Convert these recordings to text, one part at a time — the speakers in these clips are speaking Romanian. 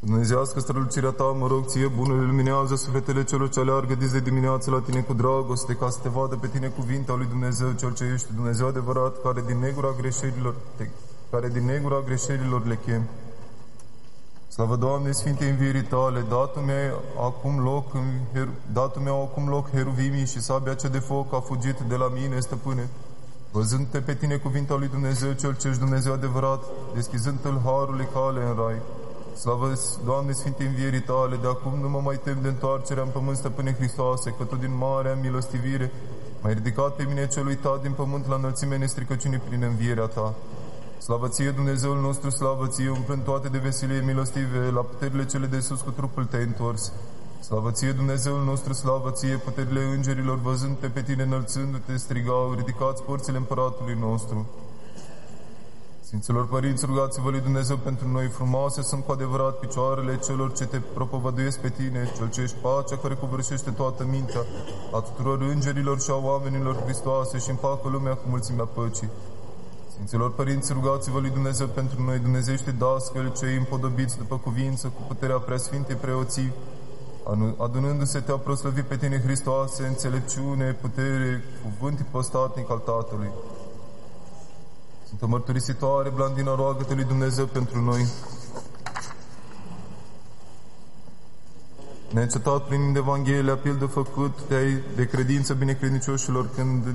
Dumnezeiască strălucirea ta, mă rog, ție, bunul, luminează sufletele celor ce aleargă dis de dimineață la tine cu dragoste, ca să te vadă pe tine cuvintea lui Dumnezeu, cel ce ești Dumnezeu adevărat, care din negura greșelilor le chem. Slavă, Doamne, Sfinte învierii tale, datu-mi acum loc heruvimii și sabia cea de foc a fugit de la mine, stăpâne. Văzând-te pe tine cuvintea lui Dumnezeu, cel ce ești Dumnezeu adevărat, deschizând-l harului cale în rai. Slavă, Doamne, Sfinte învierii tale, de acum nu mă mai tem de întoarcerea în pământ, stăpâne Hristoase, că tu din marea milostivire m-ai ridicat pe mine cel uitat din pământ la înălțimea nestricăciunii prin învierea ta. Slavă ție, Dumnezeul nostru, slavă ție, umplând toate de veselie milostive, la puterile cele de sus cu trupul te-ai întors. Slavă ție, Dumnezeul nostru, slavă ție, puterile îngerilor, văzând-te pe tine, înălțându-te, strigau, ridicați porțile împăratului nostru. Sfinților părinți, rugați-vă lui Dumnezeu pentru noi, frumoase sunt cu adevărat picioarele celor ce te propovăduiesc pe tine, cel ce ești pacea care covârșește toată mintea, a tuturor îngerilor și a oamenilor Hristoase și împacă lumea cu mulțimea păcii. Sfinților părinți, rugați-vă lui Dumnezeu pentru noi, dumnezeiește dascăli cei împodobiți după cuvință, cu puterea preasfintei preoții, adunându-se te-a proslăvit pe tine, Hristoase, înțelepciune, putere, cuvânt ipostatnic al Tatălui. Sfântă mărturisitoare, Blandina, roagă-te lui Dumnezeu pentru noi. Neîncetat prin Evanghelia, pildă făcut te-ai de credință binecredincioșilor, când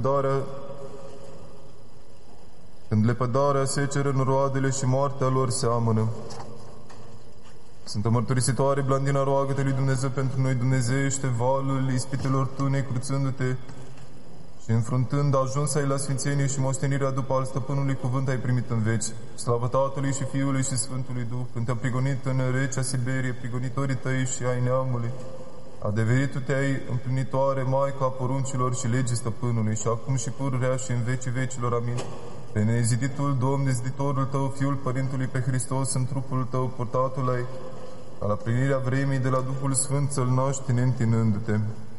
lepădarea seceră în roadele și moartea lor seamănă. Sfântă mărturisitoare, Blandina, roagă-te lui Dumnezeu pentru noi, dumnezeiește valul ispitelor tu, necruțându-te și înfruntând, ajuns ai la sfințenie și moștenirea după al stăpânului cuvânt ai primit în veci. Slavă Tatălui și Fiului și Sfântului Duh, când te-a prigonit în recea Siberie, prigonitorii tăi și ai neamului, adeveritul te-ai împlinitoare, Maica a poruncilor și legii stăpânului, și acum și pururea și în vecii vecilor, amin. Pe neziditul Domn, neziditorul tău, Fiul Părintului pe Hristos, în trupul tău purtatul ai, ca la plinirea vremii de la Duhul Sfânt să-L naști neîntinându-te.